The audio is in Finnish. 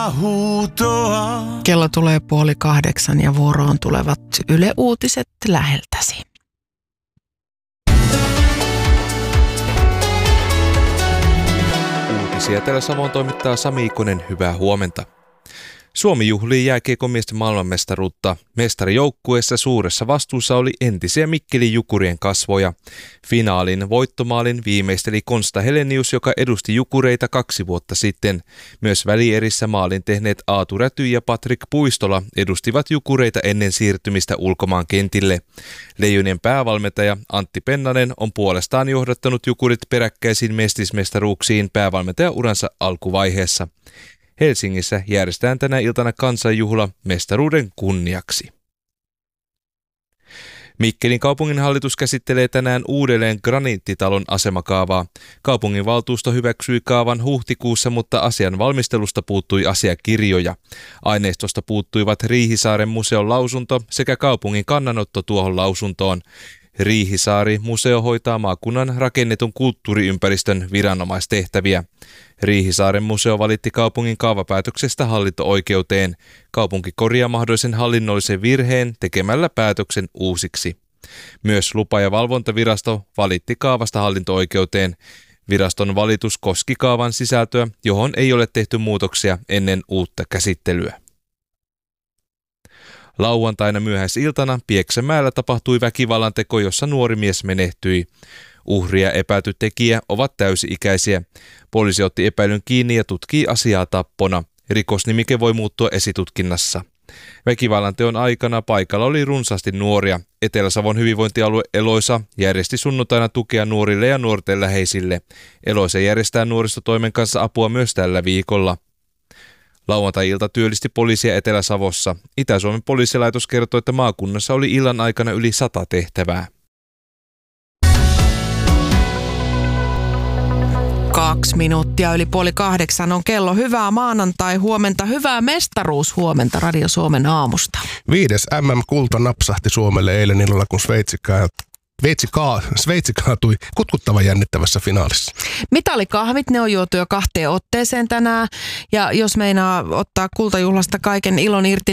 huutoa. Kello tulee 7:30 ja vuoroon tulevat Yle Uutiset läheltäsi. Uutisia täällä Savon toimittaa Sami Ikonen, hyvää huomenta. Suomi juhlii jääkiekkomiesten maailmanmestaruutta. Mestarijoukkueessa suuressa vastuussa oli entisiä Mikkelin Jukurien kasvoja. Finaalin voittomaalin viimeisteli Konsta Helenius, joka edusti Jukureita 2 vuotta sitten. Myös välierissä maalin tehneet Aatu Räty ja Patrik Puistola edustivat Jukureita ennen siirtymistä ulkomaan kentille. Leijonien päävalmentaja Antti Pennanen on puolestaan johdattanut Jukurit peräkkäisiin mestismestaruuksiin päävalmentajauransa alkuvaiheessa. Helsingissä järjestetään tänä iltana kansanjuhla mestaruuden kunniaksi. Mikkelin kaupunginhallitus käsittelee tänään uudelleen Graniittitalon asemakaavaa. Kaupunginvaltuusto hyväksyi kaavan huhtikuussa, mutta asian valmistelusta puuttui asiakirjoja. Aineistosta puuttuivat Riihisaaren museon lausunto sekä kaupungin kannanotto tuohon lausuntoon. Riihisaari-museo hoitaa maakunnan rakennetun kulttuuriympäristön viranomaistehtäviä. Riihisaaren museo valitti kaupungin kaavapäätöksestä hallinto-oikeuteen. Kaupunki korjaa mahdollisen hallinnollisen virheen tekemällä päätöksen uusiksi. Myös lupa- ja valvontavirasto valitti kaavasta hallinto-oikeuteen. Viraston valitus koski kaavan sisältöä, johon ei ole tehty muutoksia ennen uutta käsittelyä. Lauantaina myöhäisiltana Pieksämäellä tapahtui väkivallanteko, jossa nuori mies menehtyi. Uhri ja epäilty tekijä ovat täysi-ikäisiä. Poliisi otti epäilyn kiinni ja tutkii asiaa tappona. Rikosnimike voi muuttua esitutkinnassa. Väkivallanteon aikana paikalla oli runsaasti nuoria. Etelä-Savon hyvinvointialue Eloisa järjesti sunnuntaina tukea nuorille ja nuorten läheisille. Eloisa järjestää nuorisotoimen kanssa apua myös tällä viikolla. Lauantai-ilta työllisti poliisia Etelä-Savossa. Itä-Suomen poliisilaitos kertoi, että maakunnassa oli illan aikana yli 100 tehtävää. 2 minuuttia yli 7:30 on kello. Hyvää maanantai-huomenta, hyvää mestaruushuomenta Radio Suomen aamusta. 5. MM-kulta napsahti Suomelle eilen illalla, kun Sveitsi kaatui kutkuttavan jännittävässä finaalissa. Mitalikahvit, ne on juotu jo 2 otteeseen tänään. Ja jos meinaa ottaa kultajuhlasta kaiken ilon irti,